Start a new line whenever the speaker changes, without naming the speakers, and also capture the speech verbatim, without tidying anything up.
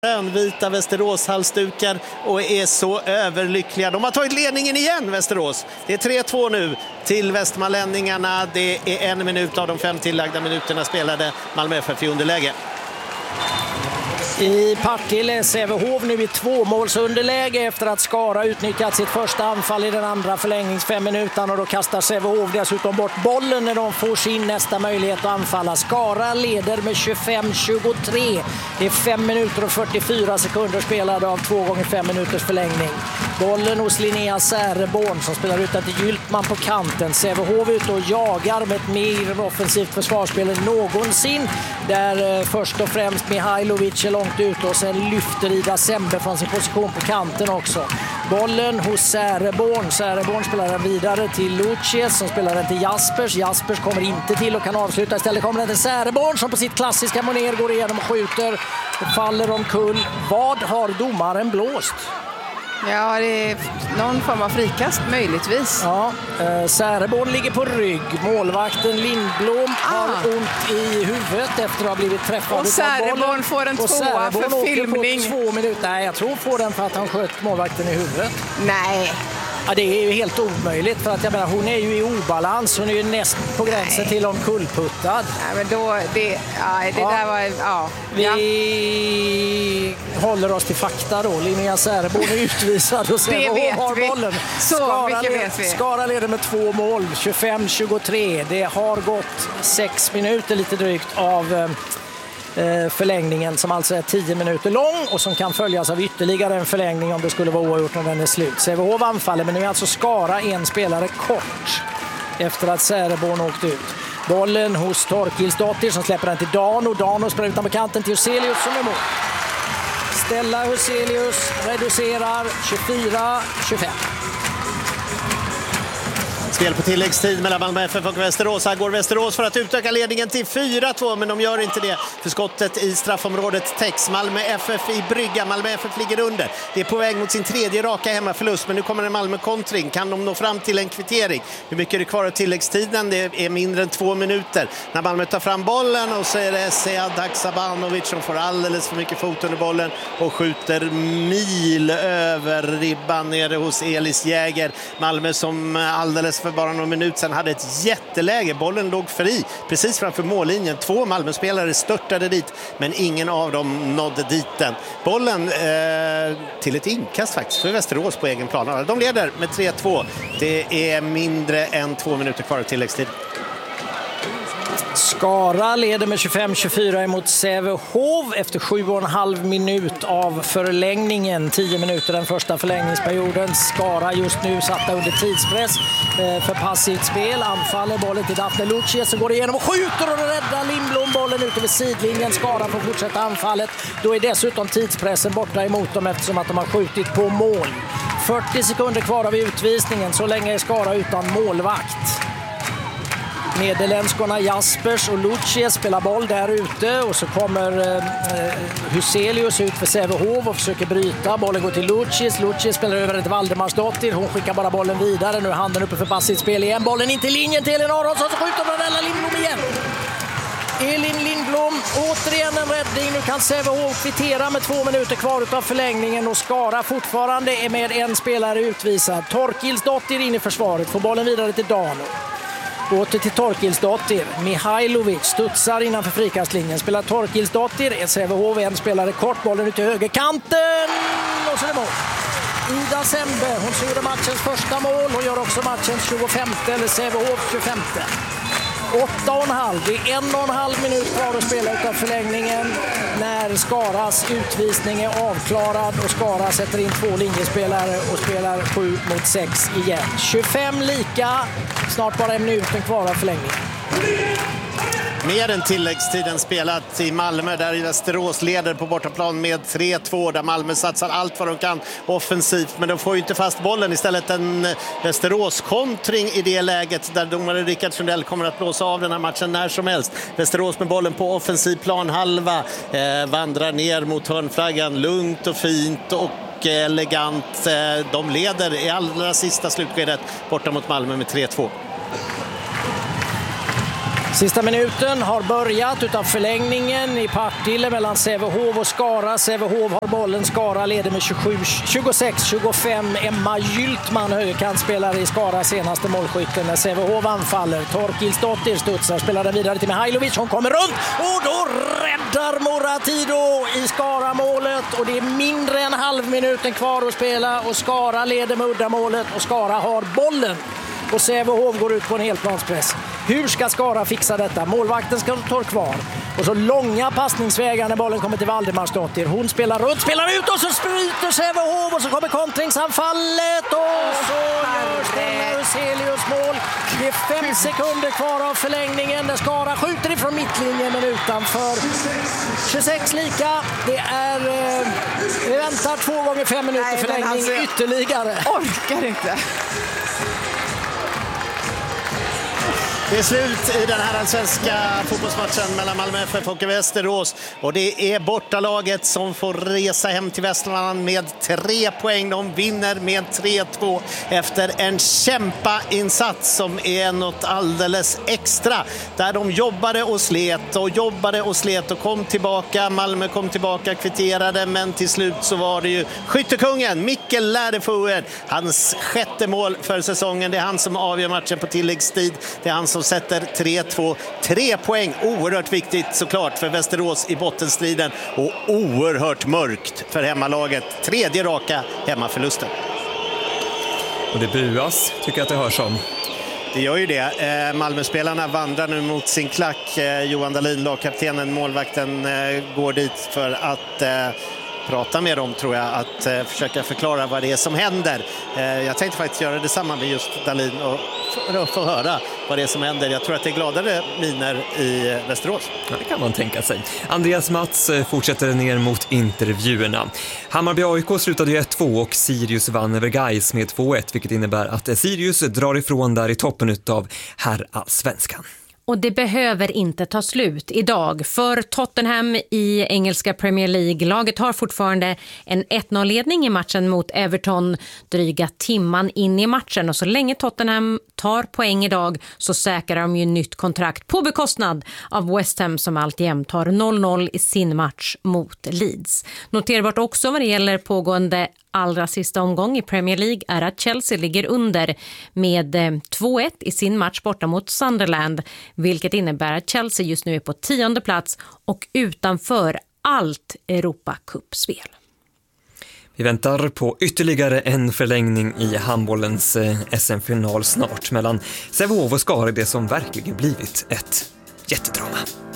Vita Västerås-halsdukar och är så överlyckliga. De har tagit ledningen igen, Västerås. Det är tre två nu till västmanlänningarna. Det är en minut av de fem tillagda minuterna spelade. Malmö F F i underläge.
I Partille Sävehof nu i tvåmålsunderläge efter att Skara utnyttjat sitt första anfall i den andra förlängnings fem minuter, och då kastar Sävehof dessutom bort bollen när de får sin nästa möjlighet att anfalla. Skara leder med tjugofem tjugotre. Det är fem minuter och fyrtiofyra sekunder spelade av två gånger fem minuters förlängning. Bollen hos Linnea Säreborn som spelar ut till Gyltman på kanten. Sävehof ut och jagar med ett mer offensivt försvarsspel än någonsin. Där eh, först och främst Mihailovic är långt ut och sen lyfter Ida Sembe från sin position på kanten också. Bollen hos Säreborn. Säreborn spelar den vidare till Lucius som spelar den till Jaspers. Jaspers kommer inte till och kan avsluta. Istället kommer den till Säreborn som på sitt klassiska manér går igenom och skjuter och faller omkull. Vad har domaren blåst?
Ja, det är någon form av frikast möjligtvis.
Ja, eh, Säreborn ligger på rygg. Målvakten Lindblom ah. har ont i huvudet efter att ha blivit träffad.
Och Säreborn får en tvåa för filmning.
Två minuter. Nej, jag tror får den för att han sköt målvakten i huvudet.
Nej.
Ja, det är ju helt omöjligt för att jag menar, hon är ju i obalans. Hon är ju näst på gränsen Nej. till omkullputtad.
Nej, men då, det, ja, det ja. där var, ja.
Vi ja. håller oss till fakta då. Linnea Säreborn är utvisad och Sävehof har bollen.
Så
Skara,
mycket vet vi.
Skara leder med två mål, tjugofem tjugotre. Det har gått sex minuter lite drygt av förlängningen som alltså är tio minuter lång och som kan följas av ytterligare en förlängning om det skulle vara oavgjort när den är slut. Sävehof anfaller, men nu är alltså Skara en spelare kort efter att Säreborn åkt ut. Bollen hos Torkilsdottir som släpper den till Dano. Dano spelar utan på kanten till Huselius som är mål. Stella Huselius reducerar tjugofyra tjugofem.
Spel på tilläggstid mellan Malmö F F och Västerås. Här går Västerås för att utöka ledningen till fyra två, men de gör inte det. För skottet i straffområdet täcks. Malmö F F i brygga. Malmö F F ligger under. Det är på väg mot sin tredje raka hemmaförlust, men nu kommer en Malmö-kontring. Kan de nå fram till en kvittering? Hur mycket är det kvar av tilläggstiden? Det är mindre än två minuter. När Malmö tar fram bollen och så är det Sead Haksabanovic som får alldeles för mycket fot under bollen och skjuter mil över ribban nere hos Elis Jäger. Malmö som alldeles för bara någon minut sedan hade ett jätteläge. Bollen låg fri precis framför mållinjen. Två Malmö-spelare störtade dit, men ingen av dem nådde dit den. Bollen eh, till ett inkast faktiskt för Västerås på egen plan. De leder med tre två. Det är mindre än två minuter kvar av tilläggstid.
Skara leder med tjugofem tjugofyra emot Sävehof efter sju och en halv minut av förlängningen. tio minuter den första förlängningsperioden. Skara just nu satta under tidspress för passivt spel. Anfaller bollen till Daphne Lucius som går igenom och skjuter och räddar Lindblom bollen ut över sidlinjen. Skara får fortsätta anfallet. Då är dessutom tidspressen borta emot dem eftersom att de har skjutit på mål. fyrtio sekunder kvar av utvisningen. Så länge är Skara utan målvakt. Nederländskorna Jaspers och Lucius spelar boll där ute och så kommer eh, Huselius ut för Sävehof och försöker bryta. Bollen går till Lucius. Lucius spelar över till Valdemarsdottir. Hon skickar bara bollen vidare. Nu är handen uppe för passivt spel igen. Bollen in till linjen till Elin Aronsson så skjuter Brunella Lindblom igen. Elin Lindblom, återigen en räddning. Nu kan Sävehof kvittera med två minuter kvar av förlängningen och Skara fortfarande är med en spelare utvisad. Torkilsdottir in i försvaret. Får bollen vidare till Dano. Åter till Torkilsdottir. Mihailovic studsar innanför frikastlinjen. Spelar Torkilsdottir. Är Sävehof en spelare kort. Bollen ut till högerkanten. Och så är det mål. Ida Sembe. Hon gjorde matchens första mål. Hon gör också matchens tjugofemte eller Sävehof tjugofemte. Åtta och en halv. Det är en och en halv minut kvar att spela utav förlängningen när Skaras utvisning är avklarad och Skara sätter in två linjespelare och spelar sju mot sex igen. tjugofem lika. Snart bara en minut kvar av förlängningen.
Mer än tilläggstiden spelat i Malmö där Västerås leder på bortaplan med tre två där Malmö satsar allt vad de kan offensivt, men de får ju inte fast bollen. Istället en Västerås-kontring i det läget där domare Rickard Sundell kommer att blåsa av den här matchen när som helst. Västerås med bollen på offensiv plan halva eh, vandrar ner mot hörnflaggan lugnt och fint och elegant. Eh, de leder i allra sista slutskedet borta mot Malmö med tre två.
Sista minuten har börjat utav förlängningen i Partille mellan Sävehof och Skara. Sävehof har bollen, Skara leder med tjugosex tjugofem. Emma Gyltman, högerkantspelare i Skara, senaste målskytten när Sävehof anfaller. Torkilsdottir studsar, spelar den vidare till Mihailovic. Hon kommer runt och då räddar Moratido i Skara-målet. Och det är mindre än halvminuten kvar att spela och Skara leder med uddamålet och Skara har bollen. Och Sävehof går ut på en helplanspress. Hur ska Skara fixa detta? Målvakten ska ta kvar. Och så långa passningsvägar när bollen kommer till Valdemarsdottir. Hon spelar runt, spelar ut och så spruter Sävehof och så kommer kontringsanfallet. Och så gör Stella Huselius mål. Det är fem sekunder kvar av förlängningen där Skara skjuter ifrån mittlinjen men utanför. tjugosex lika. Det är... Eh, vi väntar två gånger fem minuter Nej, förlängning alltså, ytterligare.
Orkar inte.
Det är slut i den här svenska fotbollsmatchen mellan Malmö F F och Västerås. Och det är bortalaget som får resa hem till Västmanland med tre poäng. De vinner med tre två efter en kämpainsats som är något alldeles extra. Där de jobbade och slet och jobbade och slet och kom tillbaka. Malmö kom tillbaka, kvitterade, men till slut så var det ju skyttekungen Mikkel Läderfoe. Hans sjätte mål för säsongen. Det är han som avgör matchen på tilläggstid. Det är han som sätter tre två. Tre poäng, oerhört viktigt såklart för Västerås i bottenstriden och oerhört mörkt för hemmalaget. Tredje raka hemmaförlusten.
Och det buas, tycker jag att det hörs om.
Det gör ju det. Malmöspelarna vandrar nu mot sin klack. Johan Dahlin, lagkaptenen, målvakten, går dit för att prata med dem, tror jag, att eh, försöka förklara vad det är som händer. Eh, jag tänkte faktiskt göra detsamma med just Dahlin och få, få höra vad det är som händer. Jag tror att det är gladare miner i Västerås.
Ja, det kan man tänka sig. Andreas Mats fortsätter ner mot intervjuerna. Hammarby A I K slutade ju ett två och Sirius vann över Gais med två ett, vilket innebär att Sirius drar ifrån där i toppen utav herrallsvenskan.
Och det behöver inte ta slut idag för Tottenham i engelska Premier League. Laget har fortfarande en ett noll-ledning i matchen mot Everton dryga timman in i matchen. Och så länge Tottenham tar poäng idag så säkrar de ju nytt kontrakt på bekostnad av West Ham som alltjämt tar noll noll i sin match mot Leeds. Noterbart också vad det gäller pågående allra sista omgång i Premier League är att Chelsea ligger under med två ett i sin match borta mot Sunderland, vilket innebär att Chelsea just nu är på tionde plats och utanför allt Europacup-spel.
Vi väntar på ytterligare en förlängning i handbollens S M-final snart mellan Sävehof och Skara, det som verkligen blivit ett jättedrama.